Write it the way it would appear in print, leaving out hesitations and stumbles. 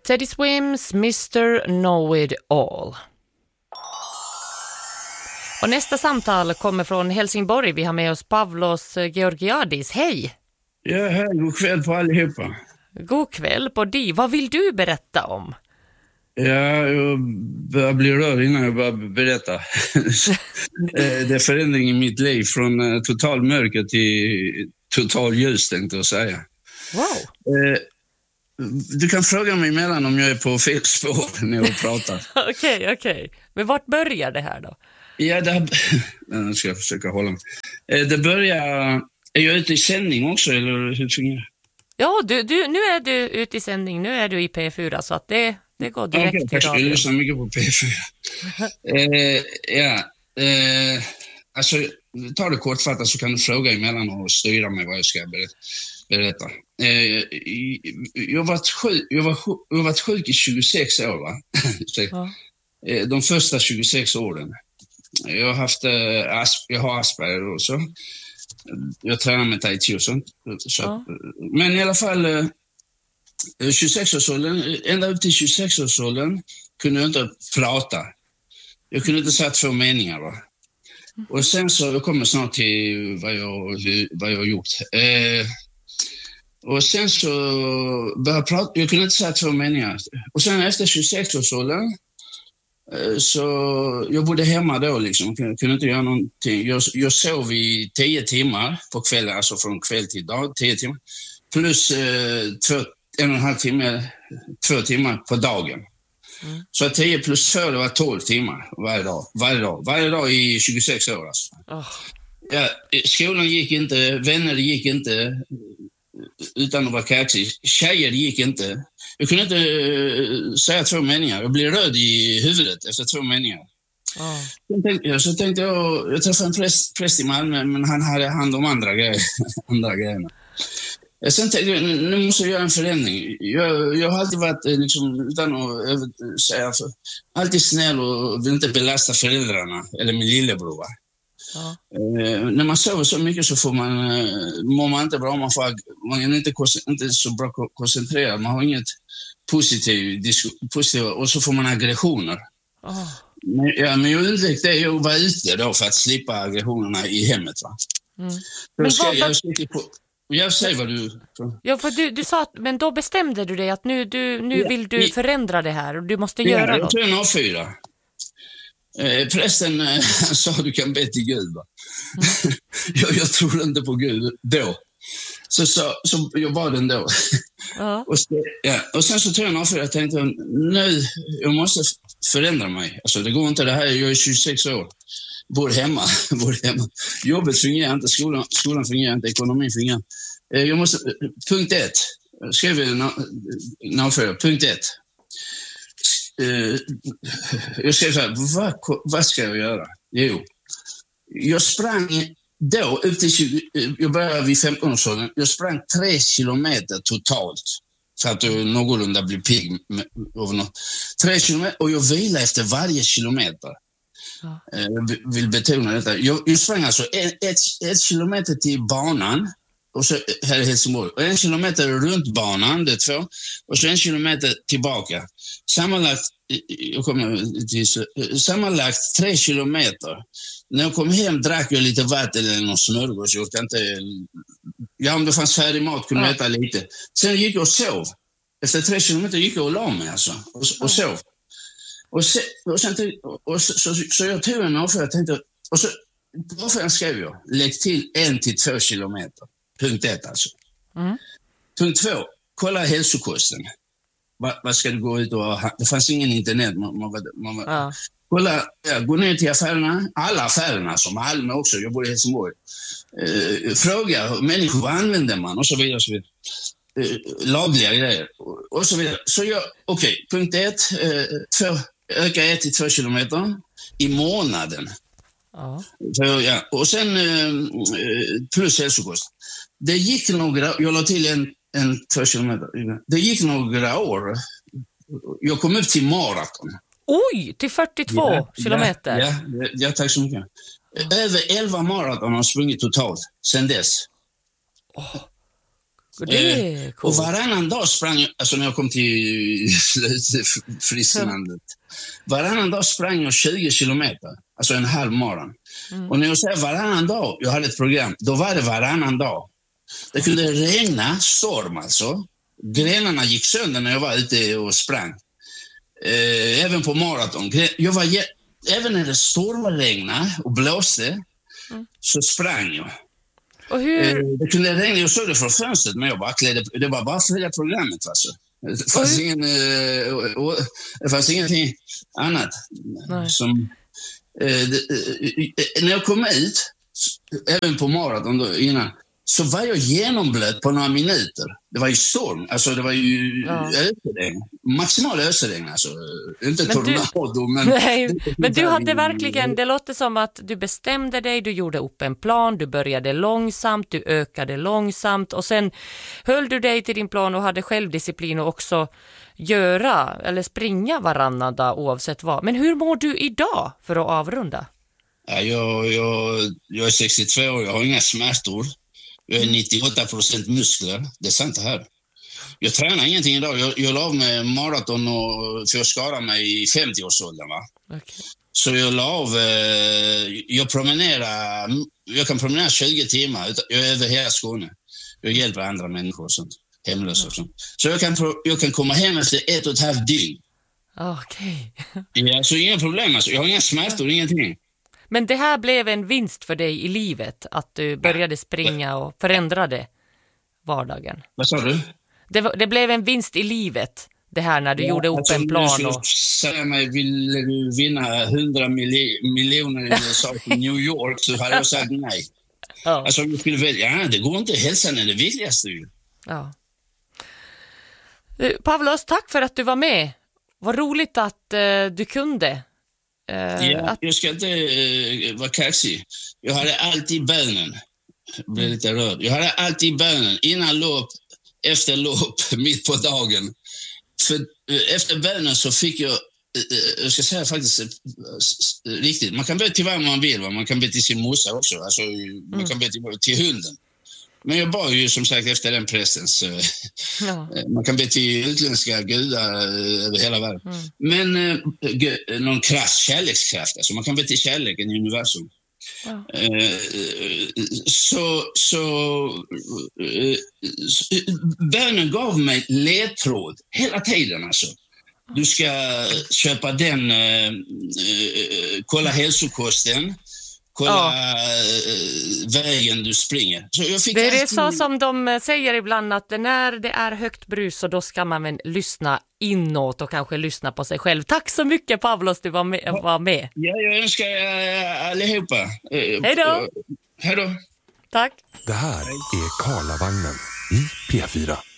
Teddy Swims, Mr. Know It All. Och nästa samtal kommer från Helsingborg. Vi har med oss Pavlos Georgiadis. Hej! Ja, hej. God kväll på allihopa. God kväll på dig. Vad vill du berätta om? Ja, jag börjar bli rörd innan jag börjar berätta. Det är förändring i mitt liv från total mörker till total ljus, tänkte jag säga. Wow! Du kan fråga mig emellan om jag är på fel spår när jag pratar. Okej. Men vart börjar det här då? Ja, nu ska jag försöka hålla mig. Det börjar... Är jag ute i sändning också, eller hur fungerar det? Ja, nu är du ute i sändning. Nu är du i P4, så att det går direkt till radio. Jag lyssnar mycket på P4. Alltså, ta det kortfattat så kan du fråga emellan och styra mig vad jag ska berätta. Jag har varit sjuk i 26 år, va? Ja. De första 26 åren. Jag har Asperger också. Jag tränar med tai chi och sånt. Ja. Men i alla fall 26-årsåldern, ända upp till 26-årsåldern kunde jag inte prata. Jag kunde inte säga två meningar, va? Och sen så, jag kommer snart till vad jag har gjort. Och sen så började jag prata, jag kunde inte säga två meningar. Och sen efter 26-årsåldern så jag bodde hemma då liksom, kunde inte göra någonting. Jag sov i 10 timmar på kvällen, alltså från kväll till dag, 10 timmar. Plus 1,5 timme, 2 timmar på dagen. Så 10 plus 2, det var 12 timmar varje dag i 26 år alltså. Ja, skolan gick inte, vänner gick inte, utan att vara kaxig. Tjejer gick inte. Jag kunde inte säga två meningar. Jag blev röd i huvudet efter 2 meningar. Så tänkte jag träffade en präst i Malmö, men han hade hand om andra grejerna. Sen tänkte jag, nu måste jag göra en förändring. Jag har alltid varit, liksom, utan att säga, alltid snäll och vill inte belasta föräldrarna eller min lillebror. Ja. När man sover så mycket så mår man inte bra, man är inte så bra koncentrerad, man har inget positivt och så får man aggressioner. Men jag undvek det, jag var ute då för att slippa aggressionerna i hemmet, va? Jag säger vad du... Ja, för du sa, men då bestämde du dig att nu vill du förändra det här och du måste göra något. Jag tog en A4. Prästen sa du kan be till Gud, va? Jag trodde inte på Gud då. Så jag bad den då. Och sen så tog jag en A4 och tänkte jag måste förändra mig. Alltså det går inte det här, jag är 26 år. Bor hemma. Jobbet fungerar inte, skolan fungerar inte, ekonomin fungerar. Jag måste, punkt 1. Skriv punkt 1. Jag skrev så här, vad ska jag göra? Jo, jag sprang då upp till jag började vid 15-årsåldern. Jag sprang 3 kilometer totalt. Så att jag någorlunda blir pigg. 3 kilometer och jag vilar efter varje kilometer. Jag vill betona detta. Jag sprang alltså 1 kilometer till banan och så här i Helsingborg. Och 1 kilometer runt banan, det är 2. Och så 1 kilometer tillbaka. Sammanlagt 3 kilometer. När jag kom hem drack jag lite vatten eller någon smörgås. Jag kan inte... Ja, om det fanns färdig mat kunde jag äta lite. Sen gick jag och sov. Efter 3 kilometer gick jag och la mig alltså. Och sov. Så jag tog en avfärd och tänkte... Och så avfärden skrev jag. Lägg till 1 till 2 kilometer. Punkt 1 alltså. Punkt 2. Kolla hälsokosten. Vad ska du gå ut och ha? Det fanns ingen internet. Kolla, gå ner till affärerna. Alla affärerna som Malmö också. Jag bor i Helsingborg. Fråga människor, vad använder man? Och så vidare. Och så vidare. Lagliga grejer. Och så vidare. Så punkt 1. Öka 1 till 2 kilometer i månaden. Och sen plus hälsokost. Det gick jag la till en 2 kilometer. Det gick några år. Jag kom upp till maraton. Oj, till 42 kilometer. Ja, tack så mycket. Över 11 maraton har sprungit totalt sen dess. Det är coolt. Och varannan dag sprang jag, alltså när jag kom till Frisklandet, varannan dag sprang jag 20 kilometer, alltså en halv maraton. Och när jag säger varannan dag, jag hade ett program, då var det varannan dag. Det kunde regna, storm alltså. Grenarna gick sönder när jag var ute och sprang. Även på maraton. Även när det stormregnade och blåste så sprang jag. Och hur... Det kunde regna, jag såg det från fönstret, men jag bara det var bara för det programmet alltså. Det fanns ingenting annat. Som, när jag kom ut, även på maraton då, innan, så var jag genomblöt på några minuter. Det var ju storm, alltså det var ju ösregn. Maximal ösregn alltså. Inte tornado, men... Nej, men du hade verkligen, det låter som att du bestämde dig, du gjorde upp en plan, du började långsamt, du ökade långsamt och sen höll du dig till din plan och hade självdisciplin och också göra eller springa varannan dag oavsett vad. Men hur mår du idag för att avrunda? Ja, jag är 62 år, jag har inga smärtor. Jag är 98% muskler. Det är sant det här. Jag tränar ingenting idag. Jag la av med maraton för jag skadade mig i 50-årsåldern. Va? Okay. Så jag la av... Jag kan promenera 20 timmar. Jag är över hela Skåne. Jag hjälper andra människor och sånt. Hemlösa och sånt. Så jag kan komma hem efter 1,5 dygn. Okej. Ja, så inga problem. Alltså. Jag har inga smärtor, ingenting. Men det här blev en vinst för dig i livet, att du började springa och förändrade vardagen. Vad sa du? Det blev en vinst i livet, det här när du gjorde upp en plan. Om du säga mig, vill du vinna 100 miljoner i USA till New York, så hade jag sagt nej. Ja. Alltså om du skulle välja, det går inte, hälsan är det viktigaste ju. Ja. Pavlos, tack för att du var med. Vad roligt att du kunde. Jag ska inte vara kaxig. Jag hade alltid bönen. Jag blev lite rörd. Jag hade alltid bönen innan lopp, efter lopp, mitt på dagen. För efter bönen så fick jag ska säga faktiskt riktigt. Man kan be till vad man vill. Man kan be till sin morsa också. Alltså, man kan be till hunden. Men jag bad ju som sagt efter den prästen, så man kan be till utländska gudar över hela världen. Men någon kraft, kärlekskraft, alltså man kan be till kärleken i universum. Så bönen gav mig ledtråd hela tiden alltså. Du ska köpa den, kolla hälsokosten. Kolla vägen du springer. Det är så som de säger ibland, att när det är högt brus så då ska man väl lyssna inåt och kanske lyssna på sig själv. Tack så mycket Pavlos, du var med. Ja, jag önskar allihopa. Hej då. Hej då. Tack. Det här är Karlavagnen i P4.